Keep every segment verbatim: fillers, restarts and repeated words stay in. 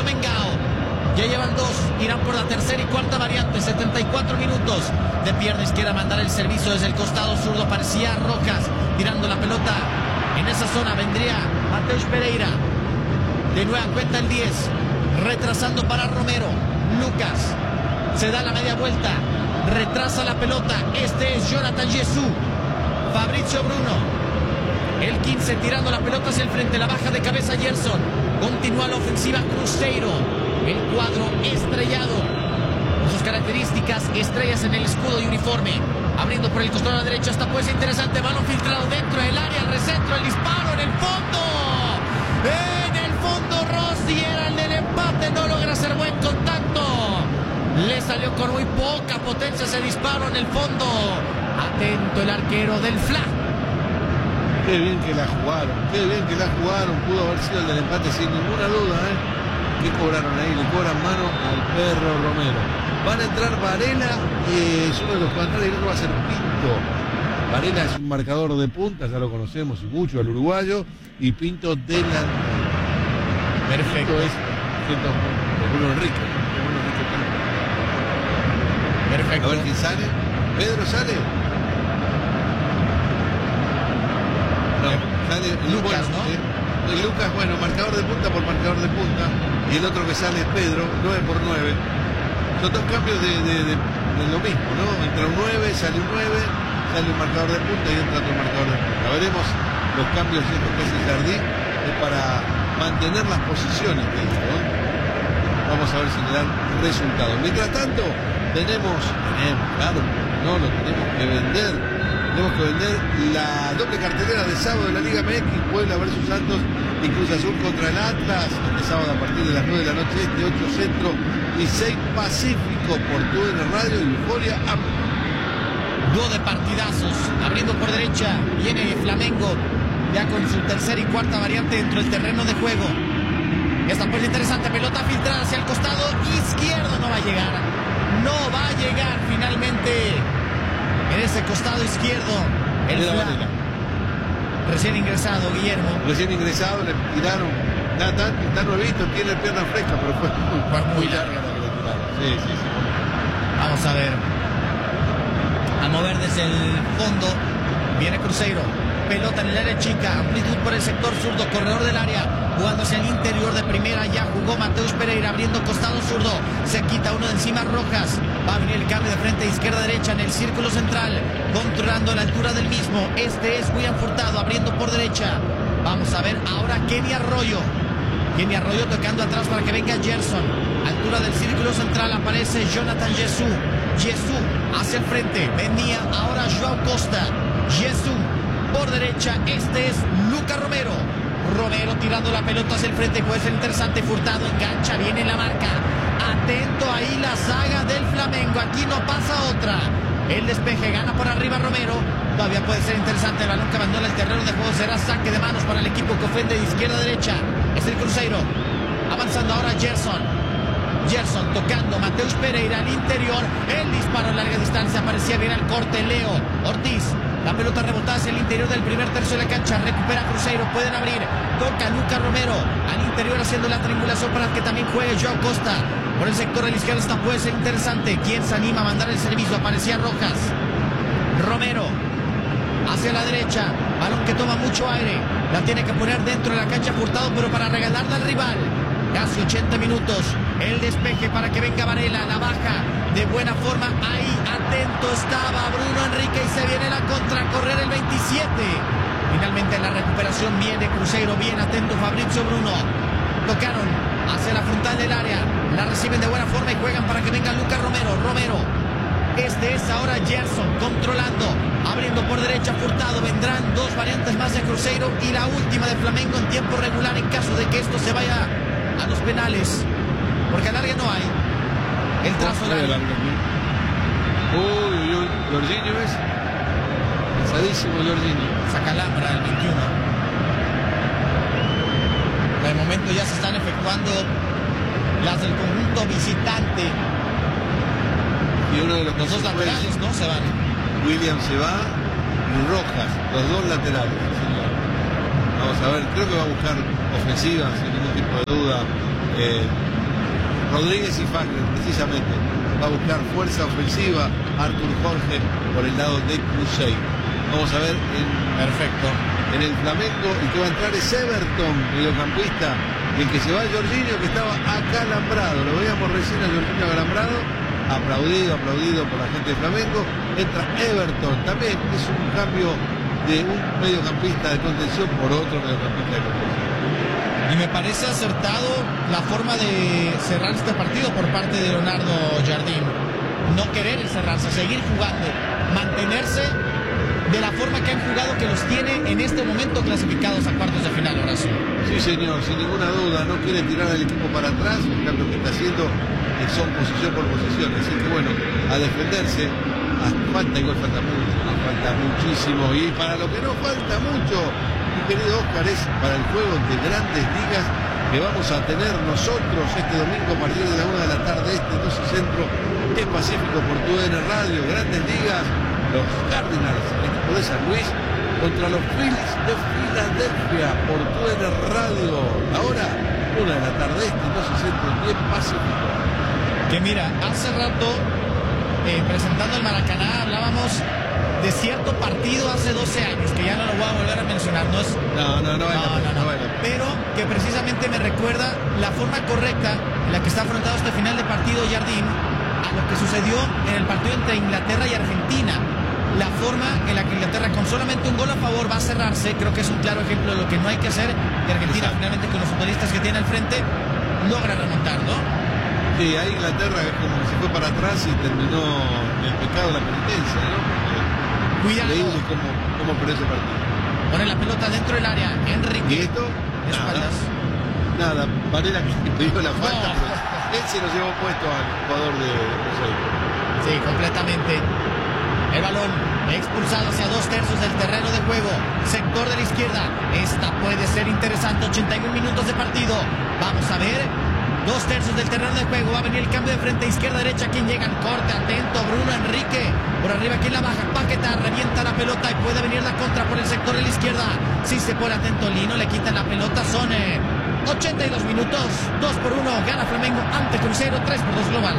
Mengao. Ya llevan dos, irán por la tercera y cuarta variante, setenta y cuatro minutos. De pierna izquierda mandar el servicio desde el costado zurdo, parecía Rojas, tirando la pelota. En esa zona vendría Mateus Pereira. De nueva cuenta el diez, retrasando para Romero. Lucas se da la media vuelta, retrasa la pelota. Este es Jonathan Jesús. Fabrizio Bruno, el quince, tirando la pelota hacia el frente, la baja de cabeza Gerson. Continúa la ofensiva Cruzeiro. El cuadro estrellado, con sus características, estrellas en el escudo y uniforme. Abriendo por el costado a la derecha, esta puede ser interesante. Balón filtrado dentro del área, el recentro, el disparo en el fondo. En el fondo Rossi era el del empate, no logra hacer buen contacto. Le salió con muy poca potencia ese disparo en el fondo. Atento el arquero del F L A. Qué bien que la jugaron, qué bien que la jugaron. Pudo haber sido el del empate sin ninguna duda, ¿eh? ¿Qué cobraron ahí? Le cobran mano al perro Romero. Van a entrar Varela y es uno de los que va a entrar y el otro va a ser Pinto. Varela es un marcador de punta, ya lo conocemos y mucho, al uruguayo, y Pinto delantero. Perfecto. Pinto es siento, de Bruno Enrique. De Bruno Enrique Pinto. Perfecto. A ver quién sale. ¿Pedro sale? No, sale Lucas, bueno, ¿no? Eh, Lucas, bueno, marcador de punta por marcador de punta. Y el otro que sale es Pedro, nueve por nueve. Son dos cambios de, de, de, de lo mismo, ¿no? Entra un nueve, sale un nueve, sale un marcador de punta y entra otro marcador de punta. Veremos los cambios estos que hace Jardín, es para mantener las posiciones que hizo, ¿no? Vamos a ver si le dan resultados. Mientras tanto, tenemos, tenemos, claro, no, lo tenemos que vender. Tenemos que vender la doble cartelera de sábado de la Liga M X, Puebla versus Santos y Cruz Azul contra el Atlas. Este sábado a partir de las nueve de la noche, este ocho Centro y seis Pacífico por T U N Radio y Euforia App. Dúo de partidazos, abriendo por derecha, viene Flamengo, ya con su tercera y cuarta variante dentro del terreno de juego. Esta pues interesante, pelota filtrada hacia el costado izquierdo, no va a llegar, no va a llegar finalmente. En ese costado izquierdo, el F L A. Recién ingresado, Guillermo. Recién ingresado, le tiraron. Está, está, está nuevito, tiene pierna fresca, pero fue muy, Fue muy muy larga la que le tiraron. Sí, sí, sí. Vamos a ver. A mover desde el fondo. Viene Cruzeiro. Pelota en el área chica. Amplitud por el sector zurdo. Corredor del área. Jugando hacia el interior de primera. Ya jugó Mateus Pereira. Abriendo costado zurdo. Se quita uno de encima Rojas. Va a venir el cambio de frente izquierda a derecha en el círculo central. Controlando la altura del mismo. Este es William Furtado. Abriendo por derecha. Vamos a ver ahora Kenny Arroyo. Kenny Arroyo tocando atrás para que venga Gerson. Altura del círculo central aparece Jonathan Jesús. Jesús hacia el frente. Venía ahora Joao Costa. Jesús por derecha. Este es Lucas Romero. Romero tirando la pelota hacia el frente. Puede ser interesante. Furtado engancha. Viene la marca. Atento ahí la saga del Flamengo. Aquí no pasa otra. El despeje gana por arriba Romero. Todavía puede ser interesante. El balón que abandona el terreno de juego será saque de manos para el equipo que ofende de izquierda a derecha. Es el Cruzeiro. Avanzando ahora Gerson. Gerson tocando. Mateus Pereira al interior. El disparo a larga distancia. Parecía bien al corte. Leo Ortiz. La pelota rebotada hacia el interior del primer tercio de la cancha. Recupera Cruzeiro. Pueden abrir. Toca Lucas Romero. Al interior haciendo la triangulación para que también juegue Joao Costa. Por el sector de la izquierda esta puede ser interesante. ¿Quién se anima a mandar el servicio? Aparecía Rojas. Romero. Hacia la derecha. Balón que toma mucho aire. La tiene que poner dentro de la cancha Furtado, pero para regalarla al rival. Casi ochenta minutos. El despeje para que venga Varela. La baja de buena forma. Ahí atento estaba Bruno Enrique y se viene la contra. Correr el veintisiete. Finalmente la recuperación viene Cruzeiro. Bien atento Fabrizio Bruno. Tocaron hacia la frontal del área. La reciben de buena forma y juegan para que venga Lucas Romero. Romero. Este es ahora Gerson controlando. Abriendo por derecha Furtado. Vendrán dos variantes más de Cruzeiro y la última de Flamengo en tiempo regular en caso de que esto se vaya a los penales. Porque alargue no hay. El trazo largo. Uy, uy, uy. Jorginho, ¿ves? Cansadísimo Jorginho. Saca Lambra el veintiuno. De momento ya se están efectuando las del conjunto visitante. Y uno de los, los dos laterales, ¿no? Se van. William se va y Rojas, los dos laterales. Señor. Vamos a ver, creo que va a buscar ofensiva, sin ningún tipo de duda. Eh, Rodríguez y Fagner, precisamente. Va a buscar fuerza ofensiva Artur Jorge por el lado de Cruzeiro. Vamos a ver en, perfecto, en el Flamengo, el que va a entrar es Everton, mediocampista, y el que se va es Jorginho, que estaba acalambrado. Lo veíamos recién a Jorginho acalambrado, aplaudido, aplaudido por la gente de Flamengo. Entra Everton, también es un cambio de un mediocampista de contención por otro mediocampista de contención. Y me parece acertado la forma de cerrar este partido por parte de Leonardo Jardim. No querer encerrarse, seguir jugando, mantenerse de la forma que han jugado, que los tiene en este momento clasificados a cuartos de final, Horacio. Sí, señor, sin ninguna duda, no quiere tirar al equipo para atrás, el cambio que está haciendo son posición por posición, así que bueno, a defenderse. Falta, igual falta mucho, falta muchísimo, y para lo que no falta mucho, mi querido Oscar, es para el juego de Grandes Ligas que vamos a tener nosotros este domingo a partir de la una de la tarde, este doce Centro, en Pacífico por tu N Radio. Grandes Ligas, los Cardinals, el equipo de San Luis, contra los Phillies de Filadelfia por tu N Radio. Ahora, una de la tarde, este doce Centro, en Pacífico. Que mira, hace rato, eh, presentando el Maracaná, hablábamos de cierto partido hace doce años, que ya no lo voy a volver a mencionar, no es... No, no, no, no, no, no, no, no. Pero que precisamente me recuerda la forma correcta en la que está afrontado este final de partido Jardim a lo que sucedió en el partido entre Inglaterra y Argentina. La forma en la que Inglaterra, con solamente un gol a favor, va a cerrarse, creo que es un claro ejemplo de lo que no hay que hacer, y Argentina, exacto, finalmente con los futbolistas que tiene al frente logra remontar, ¿no? Sí, ahí Inglaterra como que se fue para atrás y terminó el pecado de la penitencia, ¿no? Cuidado. Increíble cómo, cómo perdió ese partido. Pone la pelota dentro del área, Enrique. ¿Y esto? Nada, nada, Varela que pidió la falta, no. Pero él se lo llevó puesto al jugador de Cruzeiro. Sí, completamente. El balón expulsado hacia dos tercios del terreno de juego. Sector de la izquierda. Esta puede ser interesante. ochenta y un minutos de partido. Vamos a ver. Dos tercios del terreno de juego. Va a venir el cambio de frente, izquierda-derecha. ¿Quién llega? Corte, atento. Bruno Enrique. Por arriba, ¿quién la baja? Paquetá. Revienta la pelota y puede venir la contra por el sector de la izquierda. Si se pone atento Lino, le quitan la pelota. Son eh, ochenta y dos minutos. dos por uno. Gana Flamengo ante Cruzeiro. tres por dos global.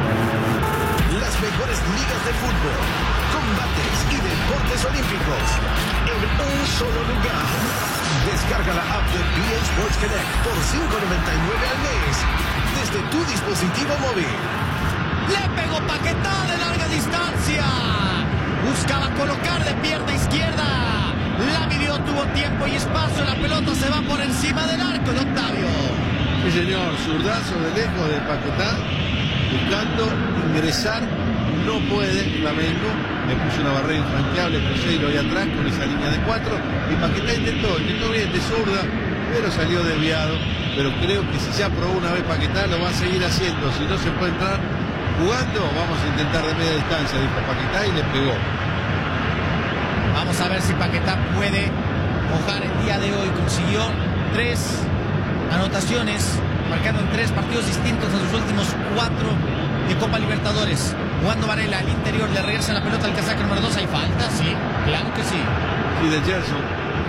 Las mejores ligas de fútbol, combates y deportes olímpicos en un solo lugar. Descarga la app de B N Sports Connect por cinco noventa y nueve al mes desde tu dispositivo móvil. Le pegó Paquetá de larga distancia. Buscaba colocar de pierna izquierda. La midió, tuvo tiempo y espacio. La pelota se va por encima del arco de Octavio. Sí, señor, zurdazo de lejos de Paquetá, buscando ingresar. No puede Flamengo, le puso una barrera infranqueable Cruzeiro ahí atrás con esa línea de cuatro, y Paquetá intentó, intentó bien de zurda, pero salió desviado. Pero creo que si ya probó una vez Paquetá, lo va a seguir haciendo. Si no se puede entrar jugando, vamos a intentar de media distancia, dijo Paquetá, y le pegó. Vamos a ver si Paquetá puede mojar el día de hoy. Consiguió tres anotaciones, marcando en tres partidos distintos en sus últimos cuatro de Copa Libertadores. Jugando Varela al interior, le regresa la pelota al casaco número dos. ¿Hay falta? Sí, claro que sí. Sí, de Gerson.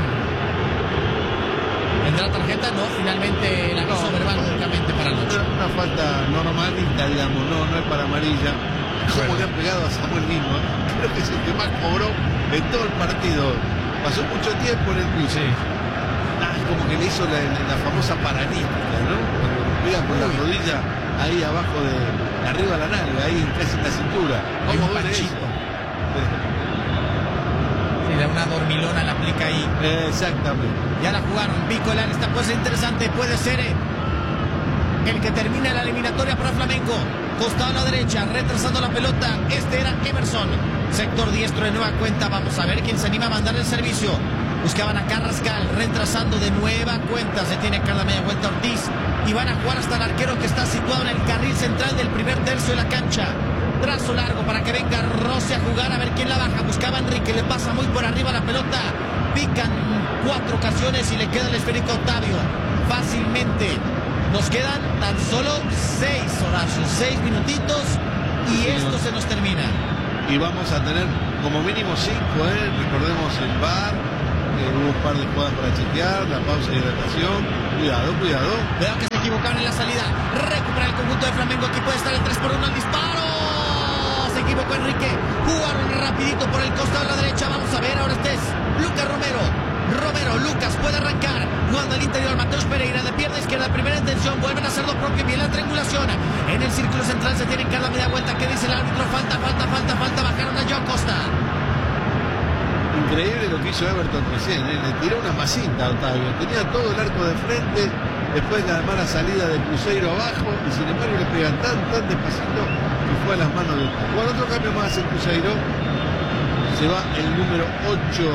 ¿Tendrá tarjeta? No, finalmente la aviso no, verbal únicamente para Noche. Una, una falta normalita, digamos, no, no es para amarilla. Como le han pegado a Samuel Lino, ¿eh? Creo que es el que más cobró en todo el partido. Pasó mucho tiempo en el piso. Sí. Ah, como que le hizo la, la famosa paralítica, ¿no? Cuando le pega con la rodilla ahí abajo de, de arriba de la nalga, ahí casi en la cintura. ¿Cómo duele eso? Sí. Sí, da una dormilona, la aplica ahí. Eh, exactamente. Ya la jugaron. Pico el área, esta puede ser interesante. Puede ser eh, el que termine la eliminatoria para Flamengo. Costado a la derecha, retrasando la pelota. Este era Emerson. Sector diestro de nueva cuenta. Vamos a ver quién se anima a mandar el servicio. Buscaban a Carrascal, retrasando de nueva cuenta. Se tiene acá la media vuelta Ortiz. Y van a jugar hasta el arquero que está situado en el carril central del primer tercio de la cancha. Trazo largo para que venga Rossi a jugar, a ver quién la baja. Buscaba a Enrique, le pasa muy por arriba la pelota. Pican cuatro ocasiones y le queda el esférico a Octavio. Fácilmente. Nos quedan tan solo seis, Horacio, seis minutitos y sí, esto se nos termina. Y vamos a tener como mínimo cinco, ¿eh? Recordemos el V A R, eh, hubo un par de jugadas para chequear, la pausa de hidratación. Cuidado, cuidado. Vean que se equivoca tocaban en la salida. Recupera el conjunto de Flamengo. Aquí puede estar el tres por uno. El disparo. Se equivocó Enrique. Jugaron rapidito por el costado de la derecha. Vamos a ver, ahora este es Lucas Romero. Romero, Lucas puede arrancar. Jugando al interior, Mateus Pereira de pierna izquierda. Primera intención. Vuelven a hacer lo propio. Bien la triangulación. En el círculo central se tienen cada media vuelta. ¿Qué dice el árbitro? Falta, falta, falta, falta. Bajaron a Joao Costa. Increíble lo que hizo Everton recién, ¿eh? Le tiró una masita a Otavio. Tenía todo el arco de frente. Después la mala salida de Cruzeiro abajo. Y sin embargo le pegan tan, tan despacito que fue a las manos de Otavio. Bueno, otro cambio más en Cruzeiro. Se va el número ocho.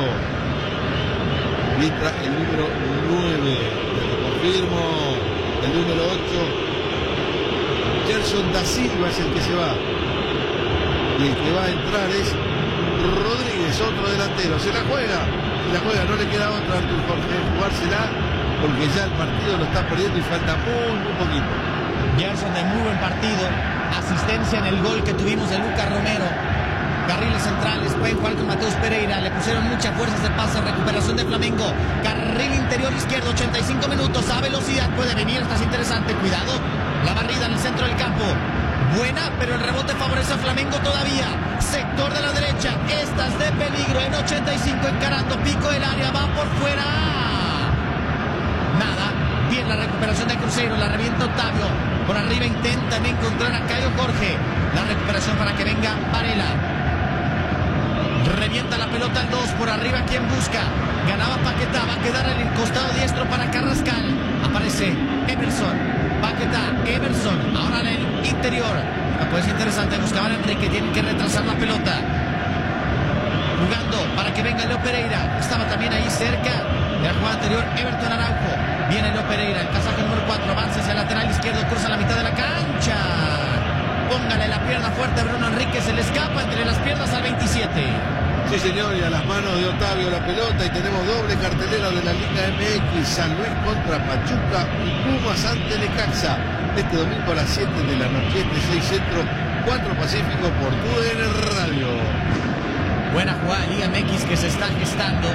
Y entra el número nueve. Te confirmo. El número ocho. Gerson da Silva es el que se va. Y el que va a entrar es Rodríguez, otro delantero. Se la juega. Se la juega. No le queda otra a Artur Jorge. Jugársela porque ya el partido lo está perdiendo y falta muy, muy poquito. Gerson de muy buen partido. Asistencia en el gol que tuvimos de Lucas Romero. Carriles centrales, pueden jugar con Mateus Pereira. Le pusieron muchas fuerzas de pase. Recuperación de Flamengo. Carril interior izquierdo, ochenta y cinco minutos. A velocidad puede venir. Esto es interesante. Cuidado. La barrida en el centro del campo. Buena, pero el rebote favorece a Flamengo todavía. Sector de la derecha. Estas de peligro en ochenta y cinco. Encarando. Pico del área. Va por fuera. Nada. Bien la recuperación de Cruzeiro. La revienta Otavio. Por arriba intentan encontrar a Caio Jorge. La recuperación para que venga Varela. Revienta la pelota al dos, por arriba quien busca. Ganaba Paquetá, va a quedar en el costado diestro para Carrascal. Aparece Emerson, Paquetá, Emerson, ahora en el interior. Pues interesante, buscaban a Enrique, tienen que retrasar la pelota. Jugando para que venga Leo Pereira. Estaba también ahí cerca de la jugada anterior Everton Araujo. Viene Leo Pereira, el pasaje número cuatro, avanza hacia el lateral izquierdo, cruza la mitad de la cancha. Póngale la pierna fuerte a Bruno Enrique, se le escapa entre las piernas al veintisiete. Sí, señor, y a las manos de Otavio la pelota y tenemos doble cartelera de la Liga M X. San Luis contra Pachuca y Pumas ante Necaxa. Este domingo a las siete de la noche, este seis Centro, cuatro Pacífico por T U D N Radio. Buena jugada Liga M X que se está gestando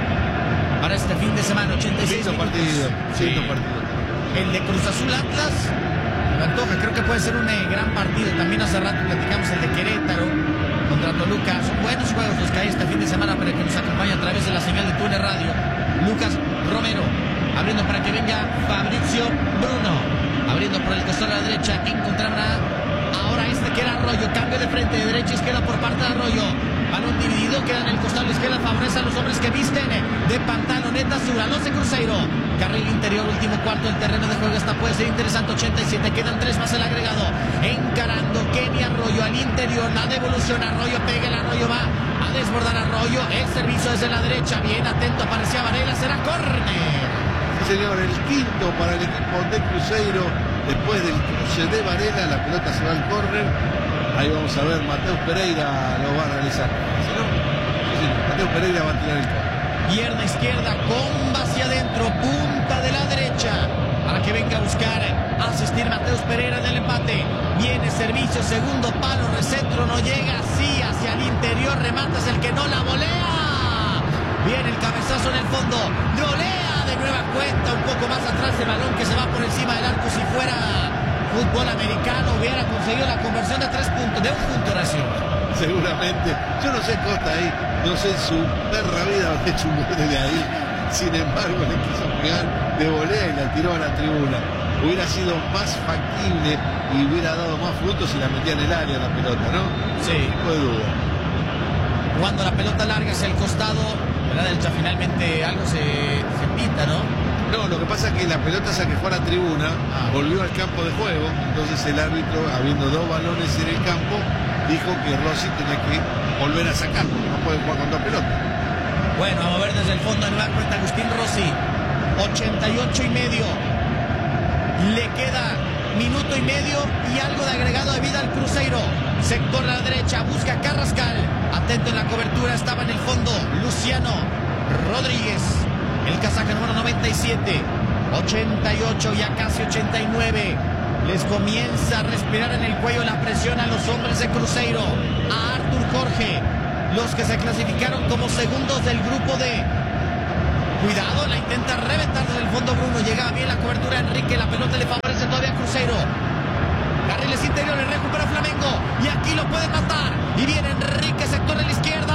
para este fin de semana, ochenta y seis Lindo minutos. partido, Sí. lindo partido. El de Cruz Azul Atlas me antoja, creo que puede ser un eh, gran partido. También hace rato platicamos el de Querétaro contra Toluca. Son buenos juegos los que hay este fin de semana para que nos acompañe a través de la señal de T U N Radio. Lucas Romero abriendo para que venga Fabricio Bruno, abriendo por el costado a la derecha. Encontrará ahora este que era Arroyo. Cambio de frente de derecha a izquierda por parte de Arroyo. Balón dividido, queda en el costado izquierdo, favorece a los hombres que visten de pantaloneta azul. Alonso Cruzeiro. Carril interior, último cuarto del terreno de juego. Esta puede ser interesante. ochenta y siete, quedan tres más el agregado. Encarando Kenny Arroyo al interior. La devolución, Arroyo pega, el Arroyo va a desbordar Arroyo. El servicio desde la derecha. Bien atento, aparecía Varela. Será córner. Sí, señor, el quinto para el equipo de Cruzeiro. Después del cruce de Varela, la pelota se va al córner. Ahí vamos a ver, Mateus Pereira lo va a realizar. ¿Sí, no? Sí, sí, Mateus Pereira va a tirar el córner. Pierna izquierda, comba hacia adentro, punta de la derecha, para que venga a buscar, a asistir Mateus Pereira en el empate. Viene servicio, segundo palo, recentro, no llega, sí, hacia el interior, remata, es el que no la volea. Viene el cabezazo en el fondo, volea de nueva cuenta, un poco más atrás el balón que se va por encima del arco. Si fuera fútbol americano hubiera conseguido la conversión de tres puntos, de un punto nació. Seguramente, yo no sé Costa ahí, no sé su perra vida haber hecho un gol de ahí. Sin embargo, le quiso pegar de volea y la tiró a la tribuna. Hubiera sido más factible y hubiera dado más frutos si la metía en el área la pelota, ¿no? Sí. No tipo de duda. Cuando la pelota larga hacia el costado, ¿verdad? Delcha, finalmente algo se, se pita, ¿no? No, lo que pasa es que la pelota esa que fue a la tribuna Ah. volvió al campo de juego. Entonces el árbitro, habiendo dos balones en el campo, dijo que Rossi tenía que volver a sacar, no puede jugar con dos pelotas. Bueno, vamos a ver desde el fondo de nueva cuenta Agustín Rossi. ochenta y ocho y medio. Le queda minuto y medio y algo de agregado de vida al Cruzeiro. Sector a la derecha, busca Carrascal. Atento en la cobertura, estaba en el fondo Luciano Rodríguez. El casaje número noventa y siete. ochenta y ocho, ya casi ochenta y nueve. Les comienza a respirar en el cuello la presión a los hombres de Cruzeiro. A Artur Jorge. Los que se clasificaron como segundos del grupo D. Cuidado, la intenta reventar desde el fondo Bruno. Llegaba bien la cobertura de Enrique. La pelota le favorece todavía Y viene Enrique, sector de la izquierda.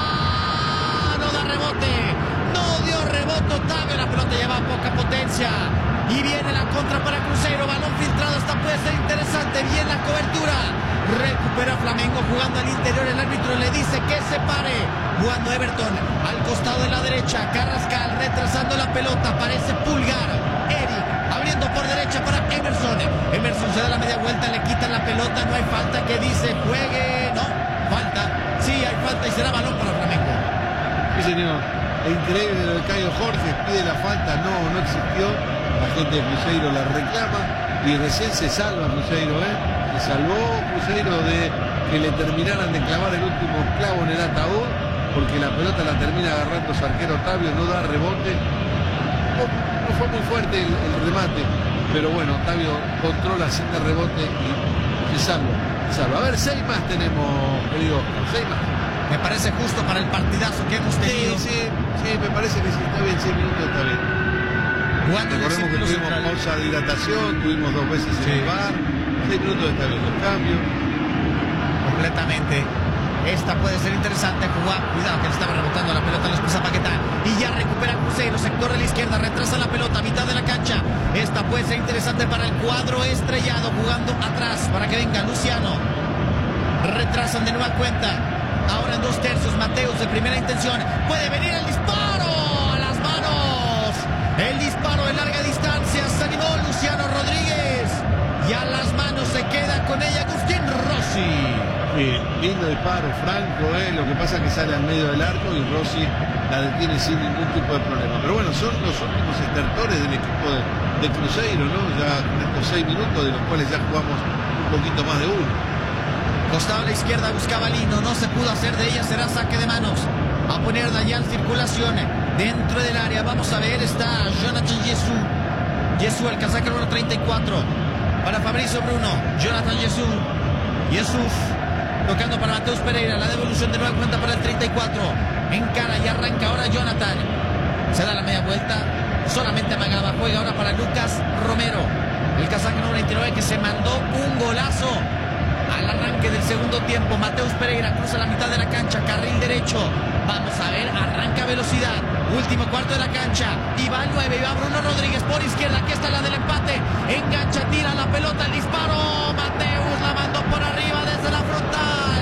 No da rebote. No dio rebote Otavio. La pelota lleva poca potencia. Y viene la contra para Cruzeiro. Balón filtrado. Esta puede ser interesante. Bien la cobertura. Recupera Flamengo jugando al interior. El árbitro le dice que se pare. Jugando Everton al costado de la derecha. Carrascal retrasando la pelota. Parece Pulgar. Eric abriendo por derecha para Emerson. Emerson se da la media vuelta. Le quitan la pelota. No hay falta. Que dice juegue. No, falta. Sí, hay falta y será balón para Flamengo. Sí, señor. Es increíble lo de Caio Jorge. Pide la falta. No, no existió. La gente de Cruzeiro la reclama. Y recién se salva Cruzeiro, ¿eh? Se salvó Cruzeiro de que le terminaran de clavar el último clavo en el ataúd, porque la pelota la termina agarrando su arquero Otavio, no da rebote. No, no fue muy fuerte el, el remate, pero bueno, Otavio controla sin el rebote y se salva, se salva. A ver, seis más tenemos, querido Oscar, seis más. Me parece justo para el partidazo que hemos tenido. Sí, sí, sí, me parece que sí, está bien, seis minutos está bien. Recordemos que tuvimos pausa de hidratación, tuvimos dos veces en el bar, seis minutos está bien, los cambios. Completamente. Esta puede ser interesante jugar. Cuidado que le estaba rebotando la pelota, los pisa Paquetá. Y ya recupera Cruzeiro, sector de la izquierda, retrasa la pelota, mitad de la cancha. Esta puede ser interesante para el cuadro estrellado, jugando atrás para que venga Luciano. Retrasan de nueva cuenta. Ahora en dos tercios, Mateus de primera intención. Puede venir el disparo a las manos. El disparo de larga distancia. Se animó Luciano Rodríguez. Y a las manos se queda con ella Agustín Rossi. Sí, lindo disparo, franco, ¿eh? Lo que pasa es que sale al medio del arco y Rossi la detiene sin ningún tipo de problema. Pero bueno, son los últimos estertores del equipo de, de Cruzeiro, ¿no? Ya con estos seis minutos, de los cuales ya jugamos un poquito más de uno. Costado a la izquierda buscaba Lino, no se pudo hacer de ella, será saque de manos. A poner Dayan circulación dentro del área. Vamos a ver, está Jonathan Jesús. Jesús, el casaca número treinta y cuatro. Para Fabricio Bruno, Jonathan Jesús. Jesús tocando para Mateus Pereira, la devolución de nueva cuenta para el treinta y cuatro. Encara y arranca ahora Jonathan. Se da la media vuelta, solamente amagaba. Juega ahora para Lucas Romero, el casaca número veintinueve, que se mandó un golazo al arranque del segundo tiempo. Mateus Pereira cruza la mitad de la cancha, carril derecho. Vamos a ver, arranca velocidad. Último cuarto de la cancha. Y va el nueve, y va Bruno Rodríguez por izquierda. Aquí está la del empate. Engancha, tira la pelota, el disparo. Mateus la mandó por arriba desde la frontal.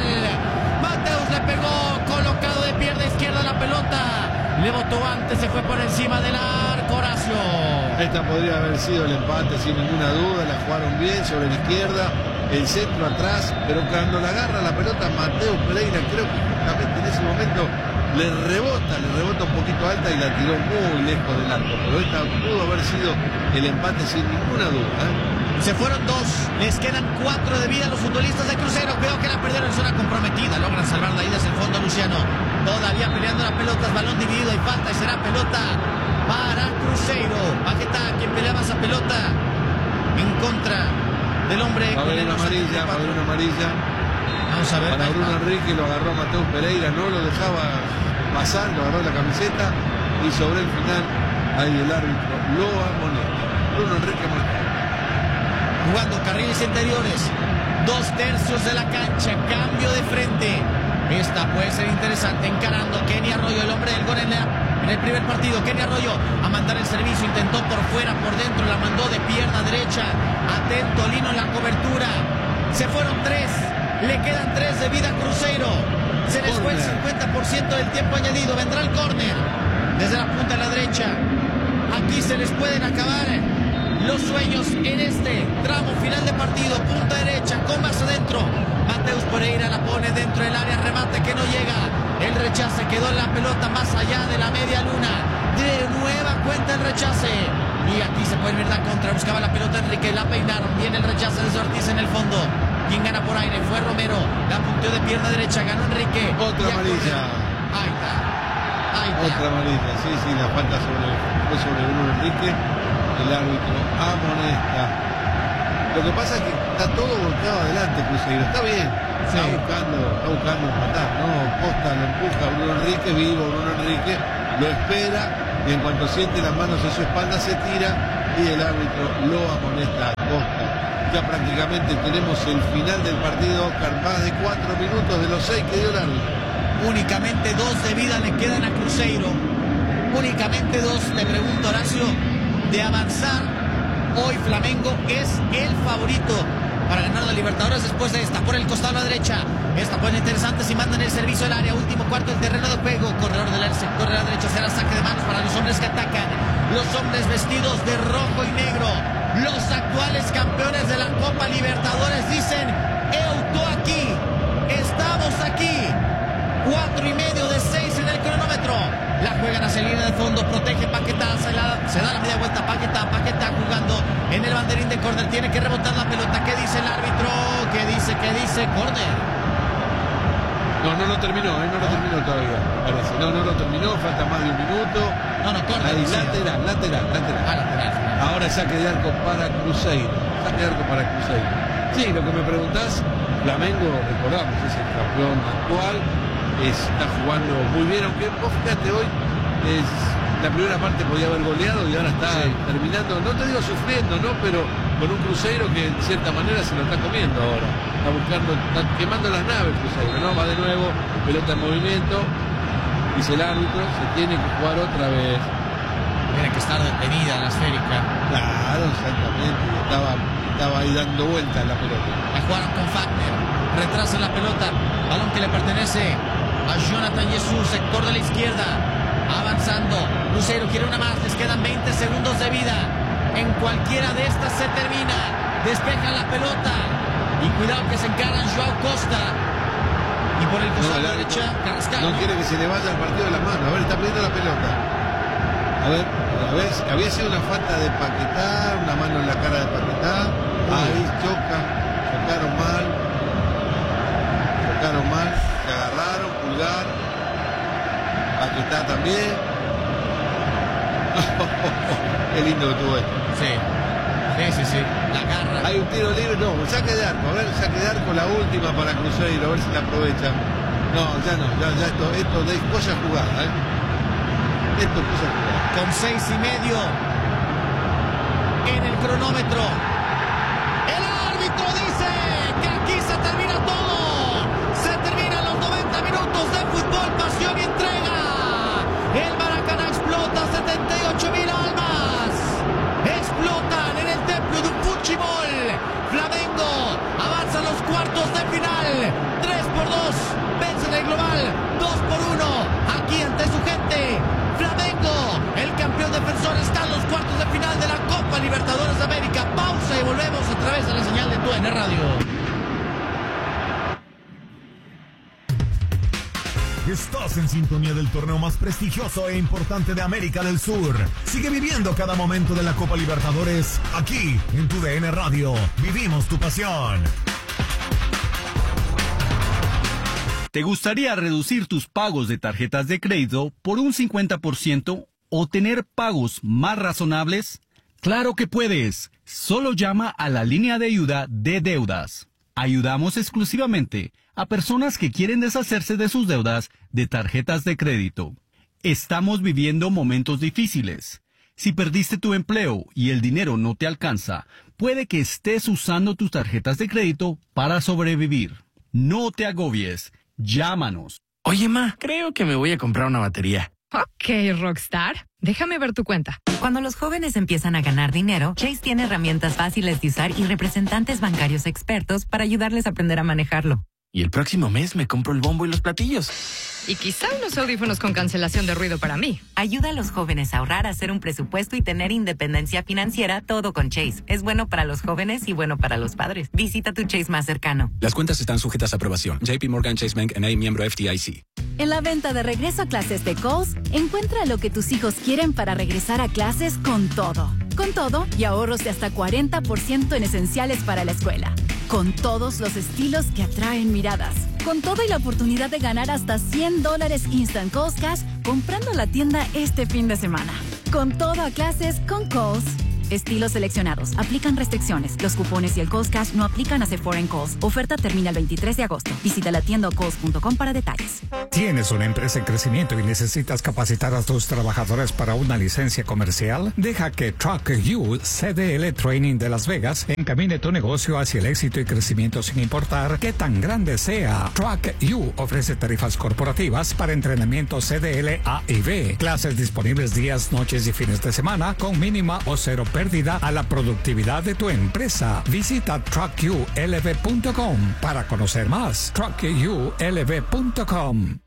Mateus le pegó, colocado de pierna izquierda la pelota. Le botó antes, se fue por encima del arco, Horacio. Esta podría haber sido el empate sin ninguna duda. La jugaron bien sobre la izquierda. El centro atrás, pero cuando la agarra la pelota Mateus Pereira, creo que justamente en ese momento le rebota, le rebota un poquito alta y la tiró muy lejos del arco. Pero esta pudo haber sido el empate sin ninguna duda, ¿eh? Se fueron dos, les quedan cuatro de vida a los futbolistas de Cruzeiro. Creo que la perdieron en zona comprometida. Logran salvar la ida hacia el fondo Luciano. Todavía peleando la pelota, es balón dividido y falta y será pelota para Cruzeiro. Paquetá, quien peleaba esa pelota en contra del hombre. Va a haber una amarilla, va a haber una amarilla. Vamos a ver. Para Bruno Enrique, lo agarró Mateus Pereira, no lo dejaba pasar, lo agarró la camiseta y sobre el final ahí el árbitro lo amonesta. Bruno Enrique amonesta. Jugando carriles interiores, dos tercios de la cancha, cambio de frente. Esta puede ser interesante, encarando Kenny Arroyo, el hombre del gol en, la, en el primer partido. Kenny Arroyo a mandar el servicio, intentó por fuera, por dentro, la mandó de pierna derecha. Atento Lino en la cobertura. Se fueron tres, le quedan tres de vida a Cruzeiro. Se les fue el cincuenta por ciento del tiempo añadido. Vendrá el córner desde la punta de la derecha. Aquí se les pueden acabar los sueños en este tramo final de partido. Punta derecha, con más adentro. Mateus Pereira la pone dentro del área, remate que no llega. El rechace quedó en la pelota más allá de la media luna. De nueva cuenta el rechace. Y aquí se puede ver la contra. Buscaba la pelota Enrique, la peinaron. Viene el rechace de Ortiz en el fondo. Quien gana por aire fue Romero. La punteó de pierna derecha, ganó Enrique. Otra amarilla. Ahí está. Ahí está. Otra amarilla, sí, sí, la falta sobre, fue sobre Bruno Enrique. El árbitro amonesta. Lo que pasa es que está todo volcado adelante Cruzeiro. Está bien, sí. está buscando, está buscando empatar, ¿no? Costa lo empuja a Bruno Enrique, vivo Bruno Enrique, lo espera y en cuanto siente las manos en su espalda se tira y el árbitro lo amonesta a Costa. Ya prácticamente tenemos el final del partido, Oscar, más de cuatro minutos de los seis que dio el árbitro. Únicamente dos de vida le quedan a Cruzeiro. Únicamente dos, le pregunto, Horacio, de avanzar. Hoy Flamengo es el favorito para ganar la Libertadores después de esta. Por el costado a la derecha, esta pone interesante si mandan el servicio al área. Último cuarto del terreno de juego. Corredor del sector de la derecha será saque de manos para los hombres que atacan. Los hombres vestidos de rojo y negro. Los actuales campeones de la Copa Libertadores dicen: Euto aquí, estamos aquí. Cuatro y medio de seis en el cronómetro. La juegan hacia la línea de fondo, protege Paquetá, se, la, se da la media vuelta Paquetá, Paquetá jugando en el banderín de córner, tiene que rebotar la pelota. ¿Qué dice el árbitro? ¿Qué dice? ¿Qué dice? Córner. No, no lo terminó, ¿eh? no lo terminó todavía, parece. No, no lo terminó, falta más de un minuto. No, no, córner. Ahí, lateral, lateral, lateral. Ah, lateral. Ahora saque de arco para Cruzeiro. Saque de arco para Cruzeiro. Sí, lo que me preguntás, Flamengo, recordamos, es el campeón actual. Está jugando muy bien, aunque vos fíjate, hoy es, la primera parte podía haber goleado y ahora está sí. terminando, no te digo sufriendo, ¿no? Pero con un Cruzeiro que en cierta manera se lo está comiendo ahora. Está buscando, está quemando las naves Cruzeiro, ¿no? Va de nuevo, pelota en movimiento, dice el árbitro, se tiene que jugar otra vez. Tiene que estar detenida la esférica. Claro, exactamente, estaba, estaba ahí dando vueltas la pelota. La jugaron con Fagner, retrasa la pelota, balón que le pertenece a Jonathan Jesús, sector de la izquierda, avanzando. Cruzeiro quiere una más, les quedan veinte segundos de vida. En cualquiera de estas se termina. Despejan la pelota y cuidado que se encaran Joao Costa. Y por el costado no, derecha, Carrascal. No quiere que se le vaya el partido de las manos. A ver, está pidiendo la pelota. A ver, a ver, había sido una falta de Paquetá, una mano en la cara de Paquetá. Ahí chocan, chocaron mal. Chocaron mal, se agarraron, pulgar. Paquetá también. Qué lindo que tuvo esto. Sí, sí, sí, sí. La garra. Hay un tiro libre, no, saque de arco. A ver, saque de arco, la última para Cruzeiro, a ver si la aprovecha. No, ya no, ya, ya esto, esto de cosa jugada, ¿eh? Esto es cosa jugada. Con seis y medio en el cronómetro. El árbitro dice que aquí se termina todo. Se terminan los noventa minutos de fútbol, pasión y entrega. El Maracaná explota, setenta y ocho mil almas explotan en el templo de un fútbol. Flamengo avanza a los cuartos de final. tres por dos, vence en el global. dos por uno, aquí ante su gente. Flamengo, el campeón defensor, está en los cuartos de final de la Copa Libertadores de América. Pausa y volvemos a través de la señal de Tu N Radio. Estás en sintonía del torneo más prestigioso e importante de América del Sur. Sigue viviendo cada momento de la Copa Libertadores aquí en Tu D N Radio. Vivimos tu pasión. ¿Te gustaría reducir tus pagos de tarjetas de crédito por un cincuenta por ciento o tener pagos más razonables? ¡Claro que puedes! Solo llama a la línea de ayuda de deudas. Ayudamos exclusivamente a personas que quieren deshacerse de sus deudas de tarjetas de crédito. Estamos viviendo momentos difíciles. Si perdiste tu empleo y el dinero no te alcanza, puede que estés usando tus tarjetas de crédito para sobrevivir. No te agobies. Llámanos. Oye, ma, creo que me voy a comprar una batería. Ok, Rockstar. Déjame ver tu cuenta. Cuando los jóvenes empiezan a ganar dinero, Chase tiene herramientas fáciles de usar y representantes bancarios expertos para ayudarles a aprender a manejarlo. Y el próximo mes me compro el bombo y los platillos. Y quizá unos audífonos con cancelación de ruido para mí. Ayuda a los jóvenes a ahorrar, a hacer un presupuesto y tener independencia financiera, todo con Chase. Es bueno para los jóvenes y bueno para los padres. Visita tu Chase más cercano. Las cuentas están sujetas a aprobación. J P Morgan Chase Bank N A, miembro F D I C. En la venta de regreso a clases de Kohl's, encuentra lo que tus hijos quieren para regresar a clases con todo. Con todo y ahorros de hasta cuarenta por ciento en esenciales para la escuela. Con todos los estilos que atraen miradas. Con todo y la oportunidad de ganar hasta cien dólares Instant Kohl's Cash comprando en la tienda este fin de semana. Con todo a clases con Kohl's. Estilos seleccionados. Aplican restricciones. Los cupones y el Kohl's Cash no aplican a Sephora en Kohl's. Oferta termina el veintitrés de agosto. Visita la tienda kohls punto com para detalles. ¿Tienes una empresa en crecimiento y necesitas capacitar a tus trabajadores para una licencia comercial? Deja que Truck U C D L Training de Las Vegas encamine tu negocio hacia el éxito y crecimiento sin importar qué tan grande sea. Truck U ofrece tarifas corporativas para entrenamiento C D L A y B. Clases disponibles días, noches y fines de semana con mínima o cero pérdida a la productividad de tu empresa. Visita truck u l v punto com para conocer más. truck u l v punto com.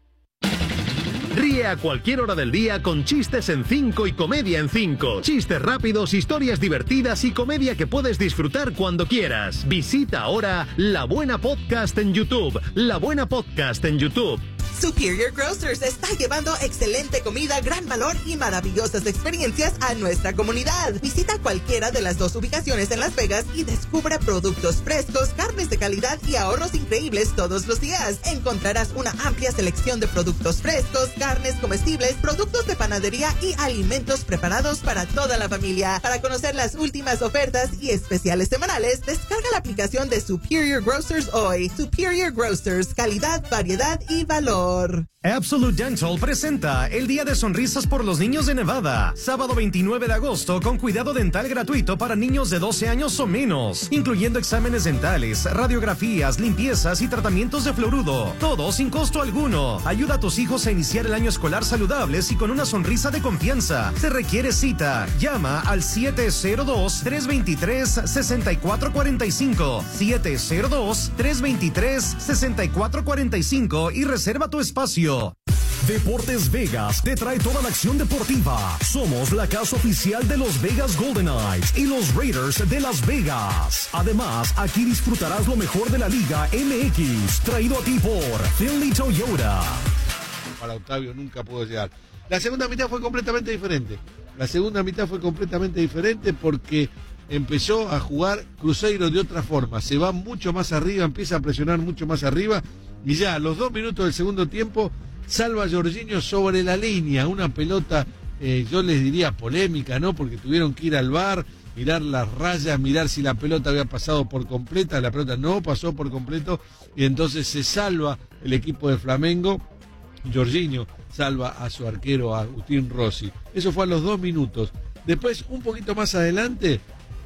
Ríe a cualquier hora del día con chistes en cinco y comedia en cinco. Chistes rápidos, historias divertidas y comedia que puedes disfrutar cuando quieras. Visita ahora La Buena Podcast en YouTube. La Buena Podcast en YouTube. Superior Grocers está llevando excelente comida, gran valor y maravillosas experiencias a nuestra comunidad. Visita cualquiera de las dos ubicaciones en Las Vegas y descubre productos frescos, carnes de calidad y ahorros increíbles todos los días. Encontrarás una amplia selección de productos frescos, carnes comestibles, productos de panadería y alimentos preparados para toda la familia. Para conocer las últimas ofertas y especiales semanales, descarga la aplicación de Superior Grocers hoy. Superior Grocers, calidad, variedad y valor. Absolute Dental presenta el Día de Sonrisas por los Niños de Nevada. Sábado veintinueve de agosto con cuidado dental gratuito para niños de doce años o menos, incluyendo exámenes dentales, radiografías, limpiezas y tratamientos de fluoruro. Todo sin costo alguno. Ayuda a tus hijos a iniciar el año escolar saludables y con una sonrisa de confianza. Se requiere cita. Llama al siete cero dos, tres dos tres, seis cuatro cuatro cinco, siete cero dos, tres dos tres, seis cuatro cuatro cinco y reserva tu espacio. Deportes Vegas te trae toda la acción deportiva. Somos la casa oficial de los Vegas Golden Knights y los Raiders de Las Vegas. Además, aquí disfrutarás lo mejor de la Liga M X, traído a ti por Finley Toyota. Para Octavio nunca pudo llegar. La segunda mitad fue completamente diferente. La segunda mitad fue completamente diferente porque empezó a jugar Cruzeiro de otra forma. Se va mucho más arriba, empieza a presionar mucho más arriba. Y ya a los dos minutos del segundo tiempo salva a Jorginho sobre la línea, una pelota, eh, yo les diría polémica, ¿no? Porque tuvieron que ir al V A R, mirar las rayas, mirar si la pelota había pasado por completa, la pelota no pasó por completo, y entonces se salva el equipo de Flamengo. Jorginho salva a su arquero, a Agustín Rossi. Eso fue a los dos minutos. Después, un poquito más adelante,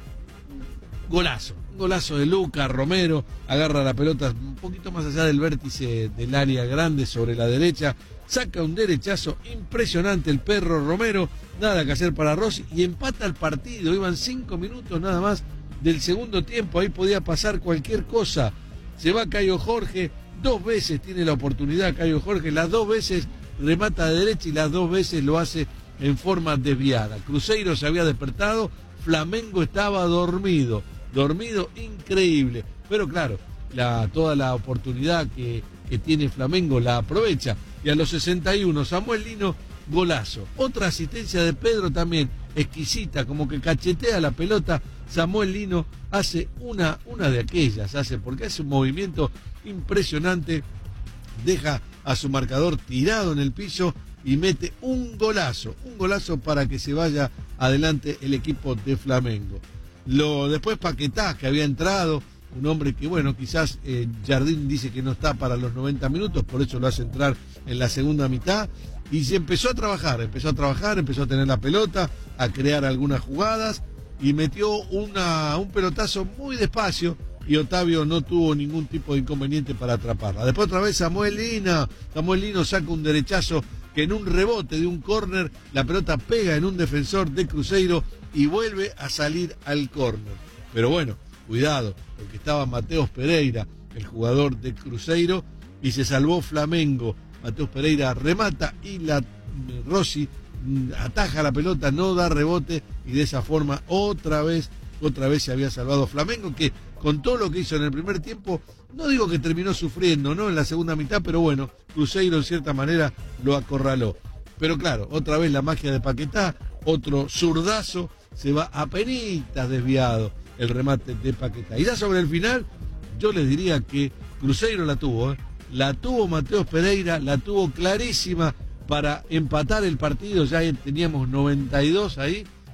golazo. Un golazo de Luca Romero, agarra la pelota un poquito más allá del vértice del área grande sobre la derecha, saca un derechazo impresionante el perro Romero, nada que hacer para Rossi y empata el partido. Iban cinco minutos nada más del segundo tiempo, ahí podía pasar cualquier cosa. Se va Caio Jorge, dos veces tiene la oportunidad Caio Jorge, las dos veces remata de derecha y las dos veces lo hace en forma desviada. Cruzeiro se había despertado, Flamengo estaba dormido. Dormido increíble, pero claro, la, toda la oportunidad que, que tiene Flamengo la aprovecha. Y a los sesenta y uno, Samuel Lino, golazo. Otra asistencia de Pedro también, exquisita, como que cachetea la pelota. Samuel Lino hace una, una de aquellas, hace porque hace un movimiento impresionante, deja a su marcador tirado en el piso y mete un golazo, un golazo para que se vaya adelante el equipo de Flamengo. Lo, después Paquetá, que había entrado, un hombre que, bueno, quizás eh, Jardín dice que no está para los noventa minutos, por eso lo hace entrar en la segunda mitad, y se empezó a trabajar, empezó a trabajar, empezó a tener la pelota, a crear algunas jugadas, y metió una, un pelotazo muy despacio, y Otavio no tuvo ningún tipo de inconveniente para atraparla. Después otra vez Samuel Lino, Samuel Lino saca un derechazo que en un rebote de un córner, la pelota pega en un defensor de Cruzeiro, y vuelve a salir al córner. Pero bueno, cuidado, porque estaba Mateus Pereira, el jugador de Cruzeiro, y se salvó Flamengo. Mateus Pereira remata y la Rossi ataja la pelota, no da rebote, y de esa forma otra vez, otra vez se había salvado Flamengo, que con todo lo que hizo en el primer tiempo, no digo que terminó sufriendo, ¿no? En la segunda mitad, pero bueno, Cruzeiro en cierta manera lo acorraló. Pero claro, otra vez la magia de Paquetá, otro zurdazo, se va a penitas desviado el remate de Paquetá. Y ya sobre el final, yo les diría que Cruzeiro la tuvo, ¿eh? La tuvo Mateus Pereira, la tuvo clarísima para empatar el partido, ya teníamos noventa y dos ahí,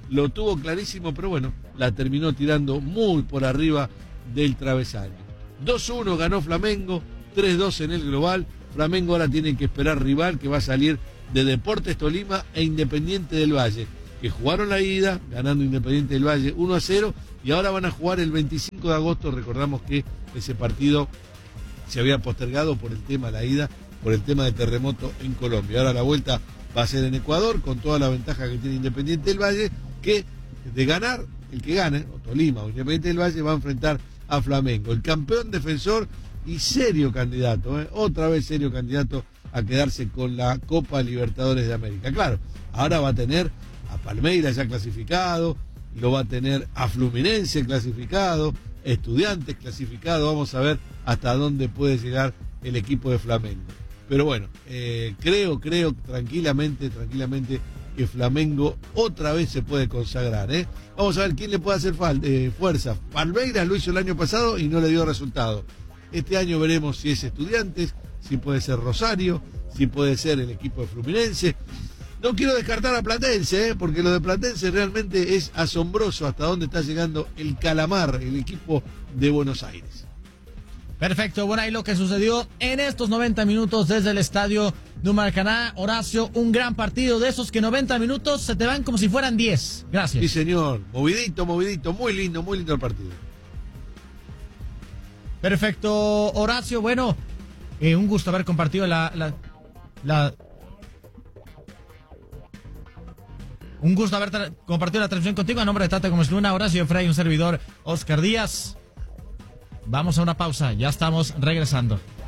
lo tuvo clarísimo, pero bueno, la terminó tirando muy por arriba del travesaño. dos uno ganó Flamengo, tres dos en el global. Flamengo ahora tiene que esperar rival que va a salir de Deportes Tolima e Independiente del Valle, que jugaron la ida, ganando Independiente del Valle uno a cero, y ahora van a jugar el veinticinco de agosto. Recordamos que ese partido se había postergado por el tema de la ida, por el tema de terremoto en Colombia. Ahora la vuelta va a ser en Ecuador, con toda la ventaja que tiene Independiente del Valle, que de ganar, el que gane, o Tolima o Independiente del Valle, va a enfrentar a Flamengo, el campeón defensor y serio candidato, ¿eh? otra vez serio candidato a quedarse con la Copa Libertadores de América. Claro, ahora va a tener a Palmeiras ya clasificado, lo va a tener a Fluminense clasificado, Estudiantes clasificado, vamos a ver hasta dónde puede llegar el equipo de Flamengo. Pero bueno, eh, creo, creo tranquilamente, tranquilamente que Flamengo otra vez se puede consagrar, ¿eh? Vamos a ver quién le puede hacer falta, eh, fuerza. Palmeiras lo hizo el año pasado y no le dio resultado. Este año veremos si es Estudiantes, si puede ser Rosario, si puede ser el equipo de Fluminense. No quiero descartar a Platense, ¿eh? porque lo de Platense realmente es asombroso hasta dónde está llegando el Calamar, el equipo de Buenos Aires. Perfecto, bueno, ahí lo que sucedió en estos noventa minutos desde el estadio de Maracaná. Horacio, un gran partido de esos que noventa minutos se te van como si fueran diez. Gracias. Sí, señor, movidito, movidito, muy lindo, muy lindo el partido. Perfecto, Horacio, bueno, eh, un gusto haber compartido la, la, la... Un gusto haber tra- compartido la transmisión contigo. A nombre de Tata Gómez Luna, Horacio Frey, un servidor, Oscar Díaz. Vamos a una pausa, ya estamos regresando.